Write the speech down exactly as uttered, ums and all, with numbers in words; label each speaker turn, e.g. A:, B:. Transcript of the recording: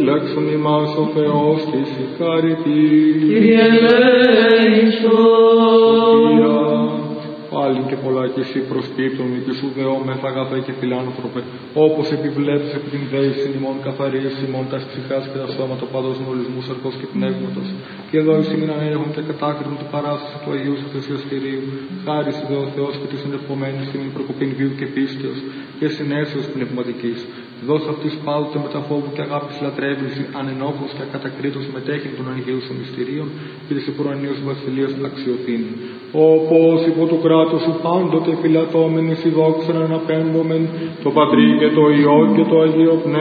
A: Λέξον ημάς ο Θεός και συγχαρητή.
B: Κύριε ελέησον.
A: Πάλι και πολλά και εσύ προσπίπτων και σου δεόμεθα αγαθέ και φιλάνθρωπε, όπως επιβλέπεις επί την δέηση ημών καθαρίες ημών τας ψυχάς και τα σώματα παντός μολυσμού σαρκός και πνεύματος. Και εδώ εις ημίν ανέρχον και κατάκριτον του παράσταση του Αγίου Σοφεσίας Κυρίου, χάρις δε ο Θεός και της ενεπομένης ημίν προκοπήν βίου και πίστεως και συνέσεως πνευματικής. Δώσ' αυτής πάντοτε με τα φόβου και αγάπης λατρεύνηση, ανενόχος και ακατακρίτως μετέχειν των Αγίουσων μυστηρίων και της επουρανίως βασιλείας αξιοθήνη. Όπως υπό του κράτους σου πάντοτε φυλατώμενοι η δόξα αναπέμπομεν, το Πατρί και το Υιό και το Αγίο Πνεύμα.